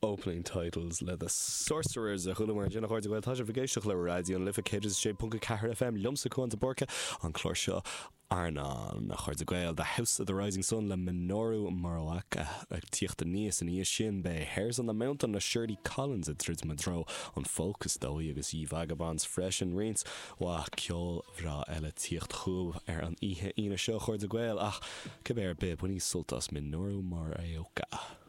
opening titles le the Sorcerers a chuúla mar déanana chuirde bhfuil tá sé bhgéisteach le ráidí an lifa céidir sé punca cethir FM liomsa chuanta borca an chlór seo Arna na chuirde gael the House of the Rising Sun le Minoru Marowaka ag tíochta níos in níos sin be Hairs on the Mountain na Shirley Collins a trid madro an focus dóí agus í vagabonds fresh and rinse wa ceol bhrá eile tíocht chuúb an ihe ina seo chuirde gael ach cibéir be buní sultas Minoru Marowaka